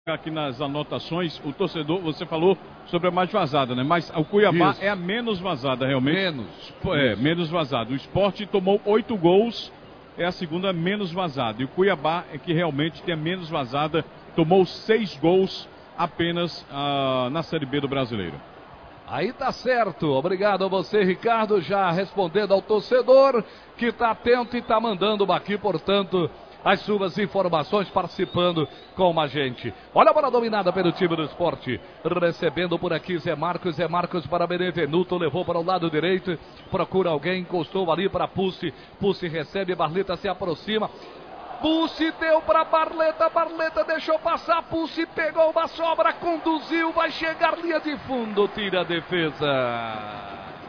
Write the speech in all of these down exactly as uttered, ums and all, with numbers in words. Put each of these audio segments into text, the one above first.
Aqui nas anotações, o torcedor, você falou sobre a mais vazada, né? Mas o Cuiabá Isso. é a menos vazada, realmente. Menos. É, Isso. menos vazada. O Sport tomou oito gols, é a segunda menos vazada. E o Cuiabá é que realmente tem a menos vazada, tomou seis gols apenas ah, na Série B do Brasileiro. Aí tá certo. Obrigado a você, Ricardo, já respondendo ao torcedor que tá atento e tá mandando aqui, portanto, as suas informações, participando com a gente. Olha a bola dominada pelo time do Sport. Recebendo por aqui Zé Marcos. Zé Marcos para Benevenuto. Levou para o lado direito. Procura alguém. Encostou ali para Pussi. Pussi recebe. Barleta se aproxima. Pussi deu para Barleta. Barleta deixou passar. Pussi pegou uma sobra. Conduziu. Vai chegar linha de fundo. Tira a defesa.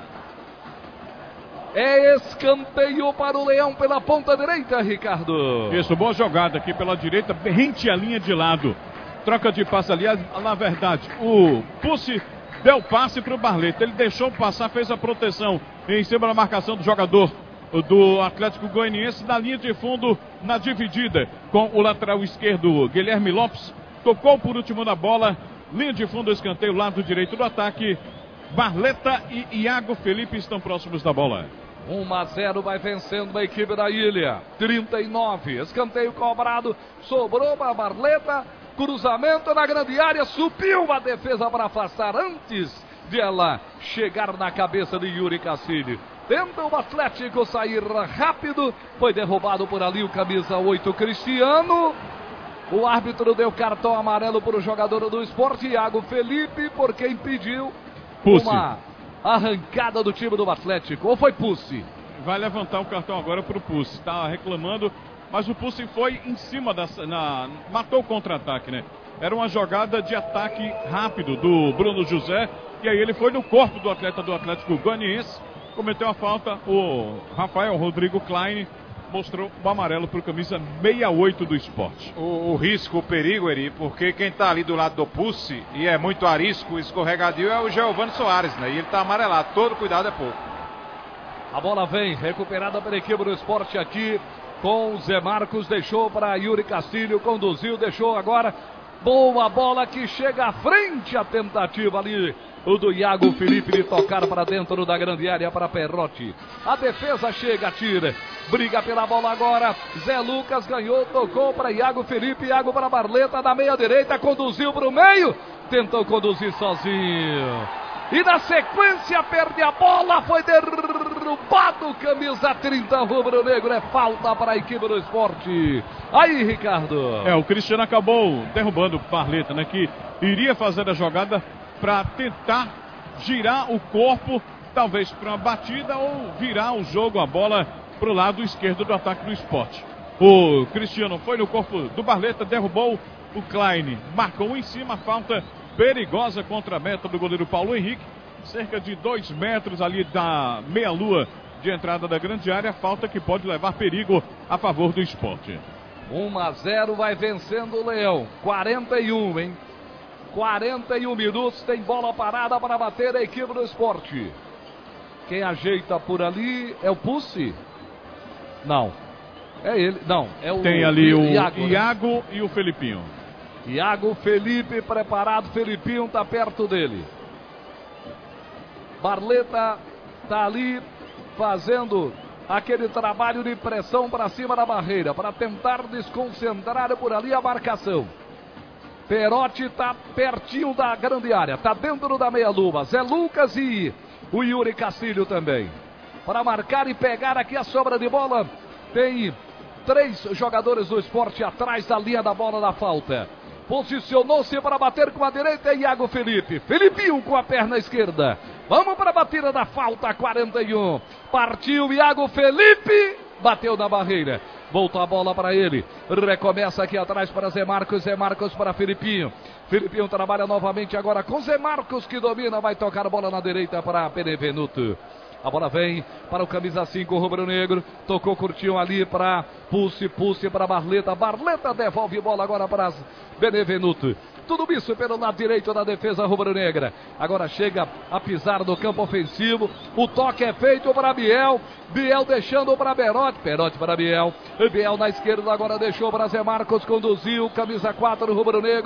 É escanteio para o Leão pela ponta direita, Ricardo. Isso, boa jogada aqui pela direita, rente a linha de lado. Troca de passe ali, na verdade, o Pussi deu passe para o Barleta. Ele deixou passar, fez a proteção em cima da marcação do jogador do Atlético Goianiense na linha de fundo, na dividida com o lateral esquerdo, Guilherme Lopes. Tocou por último na bola, linha de fundo, escanteio, lado direito do ataque. Barleta e Iago Felipe estão próximos da bola. um a zero vai vencendo a equipe da Ilha. trinta e nove. Escanteio cobrado. Sobrou para Barleta. Cruzamento na grande área. Subiu a defesa para afastar antes de ela chegar na cabeça de Yuri Castilho. Tenta o Atlético sair rápido. Foi derrubado por ali o camisa oito, Cristiano. O árbitro deu cartão amarelo para o jogador do Sport, Iago Felipe, porque impediu Pussi. Uma arrancada do time do Atlético. Ou foi Pussi? Vai levantar o cartão agora para o Pussi. Está reclamando, mas o Pussi foi em cima da... Na, matou o contra-ataque, né? Era uma jogada de ataque rápido do Bruno José. E aí ele foi no corpo do atleta do Atlético Goianiense. Cometeu a falta. O Rafael Rodrigo Klein mostrou o amarelo para o camisa sessenta e oito do Sport. O, o risco, o perigo, Eri, porque quem está ali do lado do Pussi e é muito arisco, escorregadio, é o Giovani Soares, né? E ele está amarelado, todo cuidado é pouco. A bola vem, recuperada pela equipe do Sport aqui com o Zé Marcos, deixou para Yuri Castilho, conduziu, deixou agora. Boa bola que chega à frente, a tentativa ali, o do Iago Felipe de tocar para dentro da grande área para Perrotti. A defesa chega, tira, briga pela bola agora. Zé Lucas ganhou, tocou para Iago Felipe, Iago para Barleta, da meia direita, conduziu para o meio, tentou conduzir sozinho. E na sequência perde a bola, foi derrubado, camisa trinta, rubro-negro, é falta para a equipe do Sport. Aí, Ricardo. É, o Cristiano acabou derrubando o Barleta, né, que iria fazer a jogada para tentar girar o corpo, talvez para uma batida ou virar o jogo, a bola para o lado esquerdo do ataque do Sport. O Cristiano foi no corpo do Barleta, derrubou o Klein, marcou em cima, falta perigosa contra a meta do goleiro Paulo Henrique, cerca de dois metros ali da meia-lua de entrada da grande área, falta que pode levar perigo a favor do Sport. um a zero vai vencendo o Leão, quarenta e um, hein? quarenta e um minutos, tem bola parada para bater a equipe do Sport. Quem ajeita por ali é o Pussi? Não, é ele, não, é o Tem ali o Iago, Iago né? E o Felipinho. Iago Felipe preparado, Felipinho está perto dele. Barleta está ali fazendo aquele trabalho de pressão para cima da barreira, para tentar desconcentrar por ali a marcação. Perrotti está pertinho da grande área, está dentro da meia-lua. Zé Lucas e o Yuri Castilho também. Para marcar e pegar aqui a sobra de bola, tem três jogadores do Sport atrás da linha da bola da falta. Posicionou-se para bater com a direita, Iago Felipe. Felipinho com a perna esquerda. Vamos para a batida da falta, quarenta e um. Partiu Iago Felipe, bateu na barreira. Voltou a bola para ele. Recomeça aqui atrás para Zé Marcos. Zé Marcos para Felipinho. Felipinho trabalha novamente agora com Zé Marcos, que domina. Vai tocar a bola na direita para Benevenuto. A bola vem para o camisa cinco, rubro-negro. Tocou curtinho ali para Pussi, Pussi para Barleta. Barleta devolve bola agora para Benevenuto. Tudo isso pelo lado direito da defesa rubro-negra. Agora chega a pisar no campo ofensivo. O toque é feito para Biel. Biel deixando para Berotti. Berotti para Biel. Biel na esquerda agora deixou para Zé Marcos. Conduziu. Camisa quatro, rubro-negro.